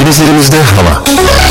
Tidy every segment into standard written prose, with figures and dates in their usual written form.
Gözlerimizde hava.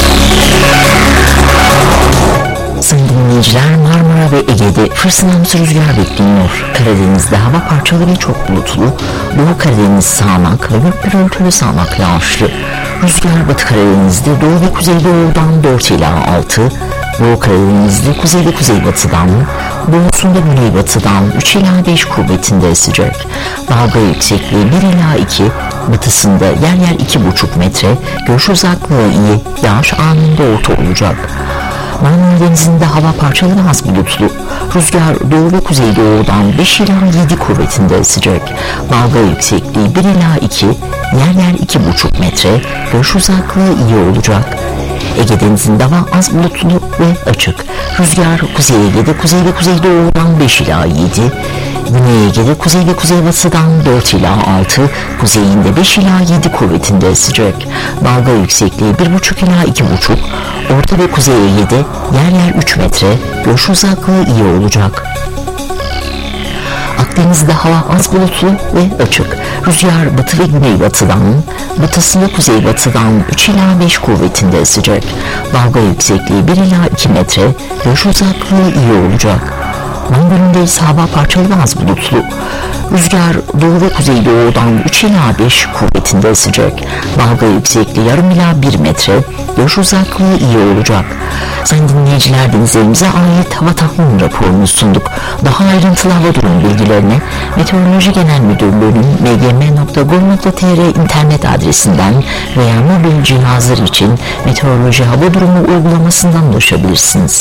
Sayın dinleyiciler, Marmara ve Ege'de fırtınamsı rüzgar bekleniyor. Karadeniz'de hava parçalı ve çok bulutlu. Doğu Karadeniz sağanak ve bir örtülü sağanak yağışlı. Rüzgar Batı Karadeniz'de doğu ve kuzeydoğudan 4 ila 6, Doğu Karadeniz'de kuzey ve kuzeybatıdan, doğusunda güneybatıdan 3 ila 5 kuvvetinde esecek. Dalga yüksekliği 1 ila 2, batısında yer yer 2,5 metre, görüş uzaklığı iyi, yağış anında orta olacak. Marmara Denizi'nde hava parçalı ve az bulutlu. Rüzgar doğu ve kuzeydoğudan 5 ila 7 kuvvetinde esecek. Dalga yüksekliği 1 ila 2, yer yer 2,5 metre, görüş uzaklığı iyi olacak. Ege Denizi'nde hava az bulutlu ve açık. Rüzgar Kuzey Ege'de kuzey ve kuzeydoğudan 5 ila 7, Güney Ege'de kuzey ve kuzeybatıdan 4 ila 6, kuzeyinde 5 ila 7 kuvvetinde esecek. Dalga yüksekliği 1,5 ila 2,5, Orta ve Kuzey Ege'de yer yer 3 metre, görüş uzaklığı iyi olacak. Akdeniz'de hava az bulutlu ve açık. Rüzgar batı ve güneybatıdan, batısında kuzeybatıdan 3 ila 5 kuvvetinde esecek. Dalga yüksekliği 1 ila 2 metre, görüş uzaklığı iyi olacak. Van Gölü'nde ise hava parçalı ve az bulutlu. Rüzgar doğu ve kuzeydoğudan 3 ila 5 kuvvetinde esecek. Dalga yüksekliği yarım ila 1 metre, görüş uzaklığı iyi olacak. Sayın dinleyiciler, denizlerimize ait hava tahmin raporunu sunduk. Daha ayrıntılı hava durum bilgilerine Meteoroloji Genel Müdürlüğü'nün mgm.gov.tr internet adresinden veya mobil cihazlar için meteoroloji hava durumu uygulamasından ulaşabilirsiniz.